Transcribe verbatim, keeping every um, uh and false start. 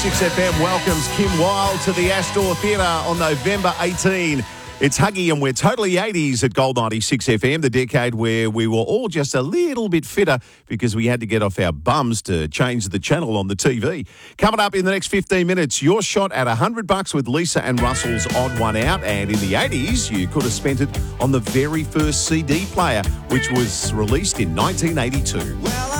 six F M welcomes Kim Wilde to the Astor Theatre on November eighteenth. It's Huggy and we're totally eighties at Gold ninety-six F M, the decade where we were all just a little bit fitter because we had to get off our bums to change the channel on the T V. Coming up in the next fifteen minutes, your shot at one hundred bucks with Lisa and Russell's Odd One Out. And in the eighties, you could have spent it on the very first C D player, which was released in nineteen eighty-two. Well,